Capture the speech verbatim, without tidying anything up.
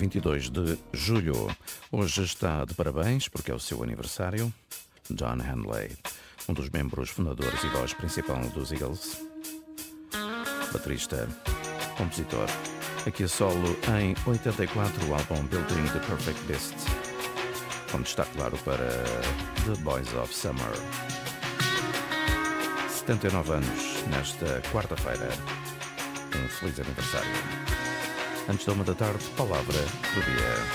vinte e dois de julho. Hoje está de parabéns porque é o seu aniversário. Don Henley, um dos membros fundadores e voz principal dos Eagles, baterista, compositor. Aqui a solo em oitenta e quatro, o álbum Building the Perfect Beast, com destaque claro para The Boys of Summer. setenta e nove anos nesta quarta-feira. Um feliz aniversário. Antes da uma da tarde, palavra do dia.